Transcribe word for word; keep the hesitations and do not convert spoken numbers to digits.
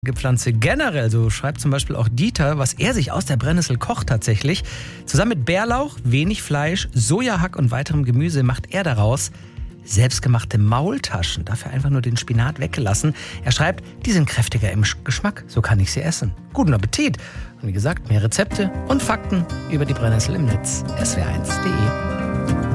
Pflanze generell, so schreibt zum Beispiel auch Dieter, was er sich aus der Brennnessel kocht tatsächlich. Zusammen mit Bärlauch, wenig Fleisch, Sojahack und weiterem Gemüse macht er daraus selbstgemachte Maultaschen. Dafür einfach nur den Spinat weggelassen. Er schreibt, die sind kräftiger im Geschmack, so kann ich sie essen. Guten Appetit! Und wie gesagt, mehr Rezepte und Fakten über die Brennnessel im Netz. S W R eins punkt de